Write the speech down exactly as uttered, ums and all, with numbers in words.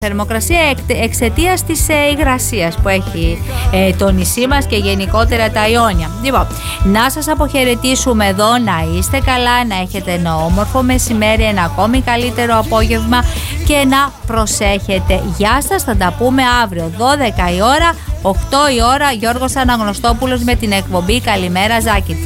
θερμοκρασία εξαιτίας της ε, υγρασίας που έχει ε, το νησί μας και γενικότερα τα Ιόνια. Λοιπόν, να σας αποχαιρετήσουμε εδώ, να είστε καλά, να έχετε ένα όμορφο μεσημέρι, ένα ακόμη καλύτερο απόγευμα και να προσέχετε. Γεια σας, θα τα πούμε αύριο δώδεκα η ώρα, οκτώ η ώρα, Γιώργος Αναγνωστόπουλος με την εκπομπή Καλημέρα Ζάκη.